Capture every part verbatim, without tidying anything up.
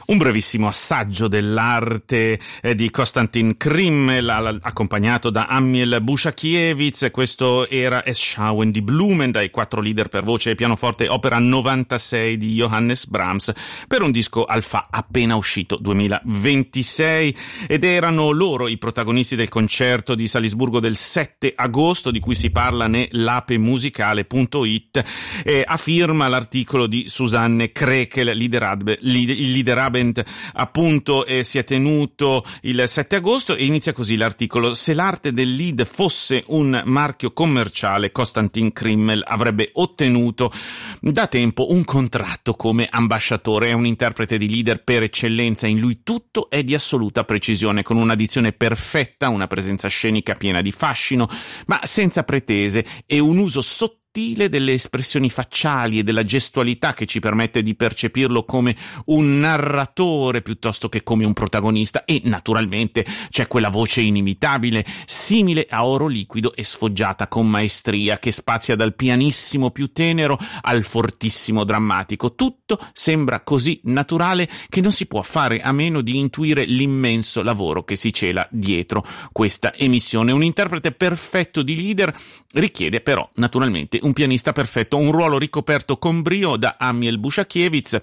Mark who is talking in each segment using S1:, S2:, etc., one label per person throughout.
S1: Un brevissimo assaggio dell'arte eh, di Konstantin Krimmel, accompagnato da Amiel Bushakiewicz. Questo era Es Schauen die Blumen, dai quattro leader per voce e pianoforte, opera novantasei di Johannes Brahms, per un disco Alpha appena uscito duemilaventisei, ed erano loro i protagonisti del concerto di Salisburgo del sette agosto, di cui si parla nell'apemusicale punto it, e a firma l'articolo di Susanne Krekel. Liderab- il Liderabend appunto eh, si è tenuto il sette agosto e inizia così l'articolo: se l'arte del lead fosse un marchio commerciale, Konstantin Krimmel avrebbe ottenuto da tempo un contratto come ambasciatore. È un interprete di leader per eccellenza, in lui tutto è di assoluta precisione, con una dizione perfetta, una presenza scenica piena di fascino ma senza pretese e un uso sottile delle espressioni facciali e della gestualità che ci permette di percepirlo come un narratore piuttosto che come un protagonista. E naturalmente c'è quella voce inimitabile, simile a oro liquido e sfoggiata con maestria, che spazia dal pianissimo più tenero al fortissimo drammatico. Tutto sembra così naturale che non si può fare a meno di intuire l'immenso lavoro che si cela dietro questa emissione. Un interprete perfetto di leader richiede però naturalmente un pianista perfetto, un ruolo ricoperto con brio da Amiel Bushakiewicz,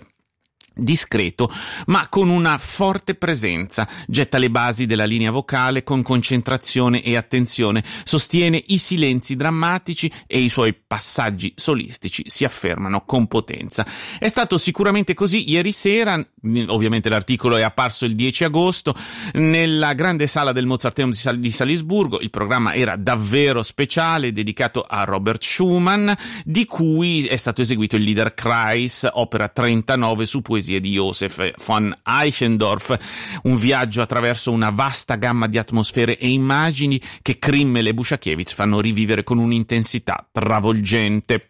S1: discreto ma con una forte presenza, getta le basi della linea vocale con concentrazione e attenzione, sostiene i silenzi drammatici e i suoi passaggi solistici si affermano con potenza. È stato sicuramente così ieri sera, ovviamente l'articolo è apparso il dieci agosto, nella grande sala del Mozarteum di Salisburgo. Il programma era davvero speciale, dedicato a Robert Schumann, di cui è stato eseguito il Liederkreis, opera trentanove su poesia di Joseph von Eichendorff, un viaggio attraverso una vasta gamma di atmosfere e immagini che Krimmel e Bushakiewicz fanno rivivere con un'intensità travolgente.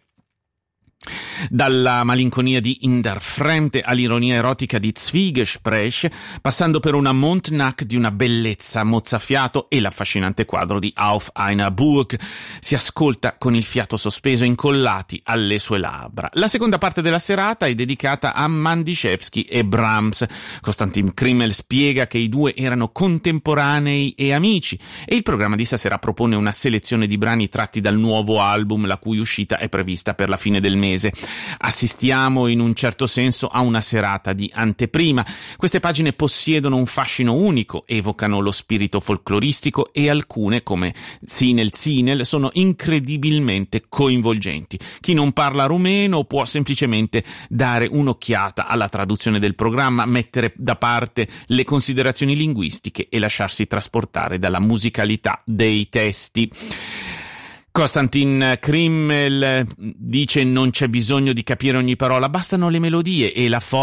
S1: Dalla malinconia di In der Fremde all'ironia erotica di Zwiegespräch, passando per una Mondnacht di una bellezza mozzafiato e l'affascinante quadro di Auf einer Burg, si ascolta con il fiato sospeso incollati alle sue labbra. La seconda parte della serata è dedicata a Mandischewski e Brahms. Konstantin Krimmel spiega che i due erano contemporanei e amici, e il programma di stasera propone una selezione di brani tratti dal nuovo album, la cui uscita è prevista per la fine del mese. Assistiamo in un certo senso a una serata di anteprima. Queste pagine possiedono un fascino unico, evocano lo spirito folcloristico e alcune, come Zinel Zinel, sono incredibilmente coinvolgenti. Chi non parla rumeno può semplicemente dare un'occhiata alla traduzione del programma, mettere da parte le considerazioni linguistiche e lasciarsi trasportare dalla musicalità dei testi. Konstantin Krimmel dice: non c'è bisogno di capire ogni parola, bastano le melodie e la forza